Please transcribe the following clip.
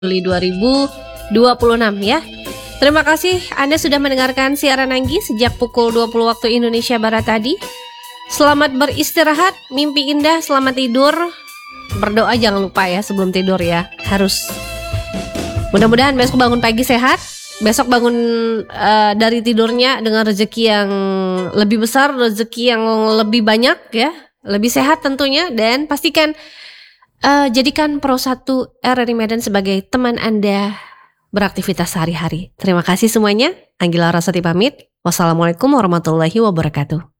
Juli 2026 ya. Terima kasih Anda sudah mendengarkan siaran Anggi sejak pukul 20 waktu Indonesia Barat tadi. Selamat beristirahat, mimpi indah, selamat tidur. Berdoa jangan lupa ya sebelum tidur ya, harus. Mudah-mudahan besok bangun pagi sehat. Besok bangun dari tidurnya dengan rezeki yang lebih besar, rezeki yang lebih banyak ya, lebih sehat tentunya. Dan pastikan jadikan Pro 1 RRI Medan sebagai teman Anda beraktivitas sehari-hari. Terima kasih semuanya. Anggila Rasati pamit. Wassalamualaikum warahmatullahi wabarakatuh.